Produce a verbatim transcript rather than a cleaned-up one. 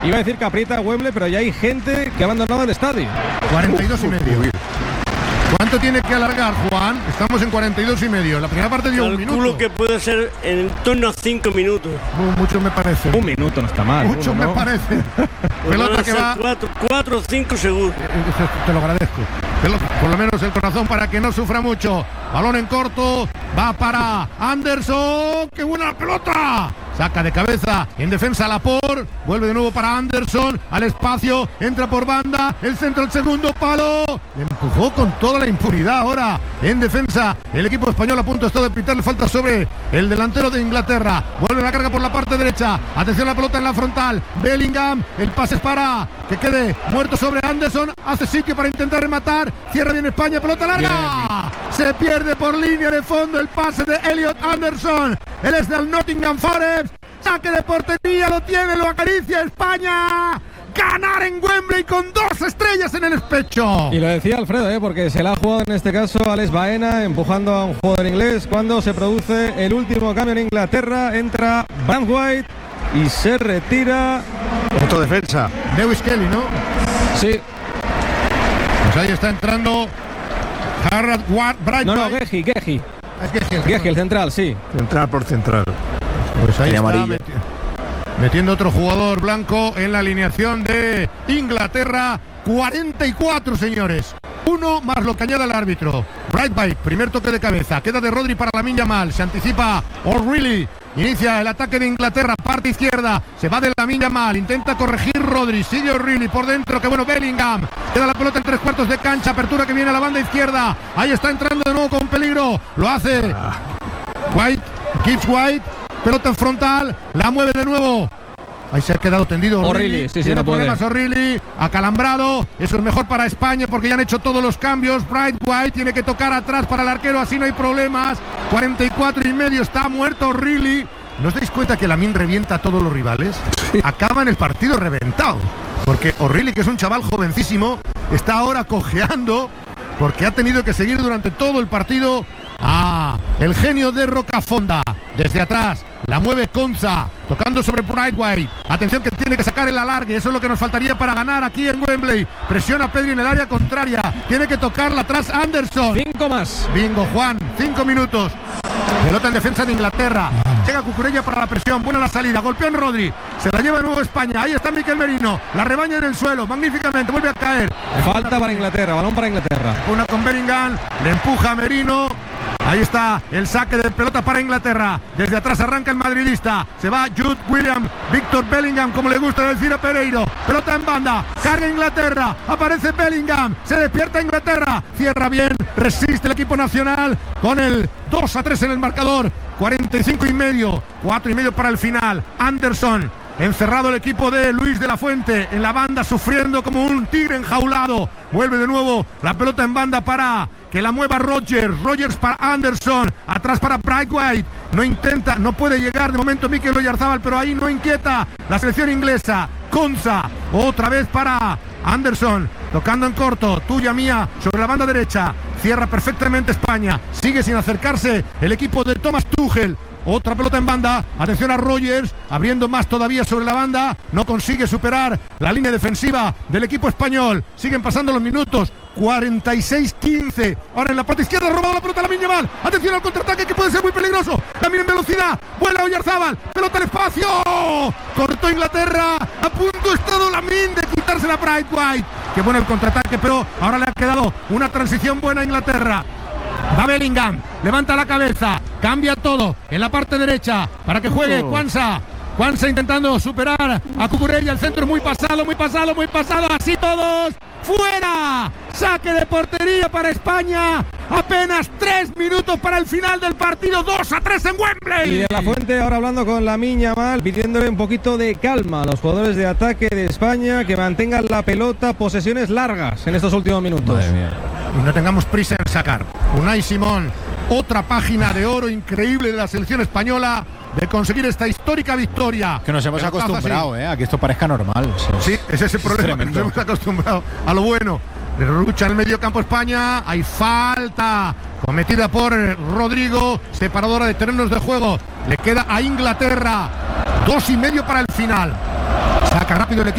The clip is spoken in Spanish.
Iba a decir que aprieta Wembley, pero ya hay gente que ha abandonado el estadio. cuarenta y dos y medio. ¿Cuánto tiene que alargar, Juan? Estamos en cuarenta y dos y medio. La primera parte dio un minuto. Calculo que puede ser en torno a cinco minutos. Uh, mucho me parece. Un minuto no está mal. Mucho uno, me ¿no? parece. Pelota que va. Cuatro, cuatro o cinco segundos. Te lo agradezco. Pelota, por lo menos el corazón para que no sufra mucho. Balón en corto. Va para Anderson. ¡Qué buena la pelota! Saca de cabeza en defensa Laporte. Vuelve de nuevo para Anderson. Al espacio. Entra por banda. El centro, el segundo palo. Le empujó con toda la impunidad ahora. En defensa. El equipo español a punto está de pitarle falta sobre el delantero de Inglaterra. Vuelve la carga por la parte derecha. Atención a la pelota en la frontal. Bellingham. El pase es para que quede muerto sobre Anderson. Hace sitio para intentar rematar. Cierra bien España. Pelota larga. Bien. Se pierde por línea de fondo el pase de Elliot Anderson. Él es del Nottingham Forest. Saque de portería, lo tiene, lo acaricia España. Ganar en Wembley con dos estrellas en el pecho. Y lo decía Alfredo, ¿eh? porque se la ha jugado en este caso Alex Baena, empujando a un jugador inglés. Cuando se produce el último cambio en Inglaterra, entra Braithwaite y se retira. Otro defensa. Lewis Kelly, ¿no? Sí. Pues ahí está entrando Harald Braithwaite. No, no, Geji, Geji. Es Geji, Geji, el central, sí. Central por central. Pues ahí está amarilla. meti metiendo otro jugador blanco en la alineación de Inglaterra. cuarenta y cuatro, señores. Uno más lo que añade el árbitro. Braithwaite, primer toque de cabeza. Queda de Rodri para Lamine Yamal. Se anticipa O'Reilly. Inicia el ataque de Inglaterra, parte izquierda, se va de Lamine Yamal, intenta corregir Rodri, sigue O'Reilly por dentro, que bueno Bellingham, queda la pelota en tres cuartos de cancha, apertura que viene a la banda izquierda, ahí está entrando de nuevo con peligro, lo hace White, Gibbs White, pelota en frontal, la mueve de nuevo. Ahí se ha quedado tendido O'Reilly, sí, sí, tiene no problemas puede. O'Reilly, acalambrado, eso es mejor para España porque ya han hecho todos los cambios. Braithwaite tiene que tocar atrás para el arquero, así no hay problemas. cuarenta y cuatro y medio, está muerto O'Reilly. ¿No os dais cuenta que Lamine revienta a todos los rivales? Sí. Acaban el partido reventado, porque O'Reilly, que es un chaval jovencísimo, está ahora cojeando porque ha tenido que seguir durante todo el partido. Ah, el genio de Rocafonda, desde atrás, la mueve Konsa, tocando sobre Braithwaite. Atención que tiene que sacar el alargue, eso es lo que nos faltaría para ganar aquí en Wembley. Presiona a Pedri en el área contraria, tiene que tocarla atrás Anderson. Cinco más. Bingo, Juan, cinco minutos. Pelota en defensa de Inglaterra. Llega Cucurella para la presión, buena la salida, golpeó en Rodri, se la lleva de nuevo España, ahí está Mikel Merino, la rebaña en el suelo, magníficamente, vuelve a caer. Falta para Inglaterra, balón para Inglaterra. Una con Bellingham, le empuja a Merino. Ahí está el saque de pelota para Inglaterra. Desde atrás arranca el madridista. Se va Jude Williams, Victor Bellingham, como le gusta decir a Pereiro. Pelota en banda, carga Inglaterra. Aparece Bellingham, se despierta Inglaterra. Cierra bien, resiste el equipo nacional con el dos a tres en el marcador. cuarenta y cinco y medio, cuatro y medio para el final. Anderson. Encerrado el equipo de Luis de la Fuente en la banda, sufriendo como un tigre enjaulado. Vuelve de nuevo la pelota en banda para que la mueva Rogers. Rogers para Anderson. Atrás para Braithwaite. No intenta, no puede llegar de momento Mikel Oyarzabal, pero ahí no inquieta la selección inglesa. Konsa. Otra vez para Anderson. Tocando en corto. Tuya mía sobre la banda derecha. Cierra perfectamente España. Sigue sin acercarse el equipo de Thomas Tuchel. Otra pelota en banda, atención a Rogers, abriendo más todavía sobre la banda, no consigue superar la línea defensiva del equipo español, siguen pasando los minutos, cuarenta y seis quince, ahora en la parte izquierda, robado la pelota a Lamine Yamal, atención al contraataque que puede ser muy peligroso, Lamine en velocidad, vuela Oyarzabal, pelota al espacio, cortó Inglaterra, a punto está Lamine de quitársela a Braithwaite, qué bueno el contraataque, pero ahora le ha quedado una transición buena a Inglaterra. Va Bellingham, levanta la cabeza, cambia todo en la parte derecha para que juegue Quansah. Quansah intentando superar a Cucurella, el centro muy pasado, muy pasado, muy pasado, así todos, ¡fuera! Saque de portería para España, apenas tres minutos para el final del partido, dos a tres en Wembley. Y de la Fuente ahora hablando con Lamine Yamal, pidiéndole un poquito de calma a los jugadores de ataque de España, que mantengan la pelota, posesiones largas en estos últimos minutos. Madre mía. Y no tengamos prisa en sacar. Unai Simón, otra página de oro increíble de la selección española de conseguir esta histórica victoria. Que nos hemos Pero acostumbrado, eh, a que esto parezca normal. Sí, ese es el problema, que nos hemos acostumbrado a lo bueno. Lucha en el medio campo España, hay falta cometida por Rodrigo, separadora de terrenos de juego. Le queda a Inglaterra dos y medio para el final. Saca rápido el equipo.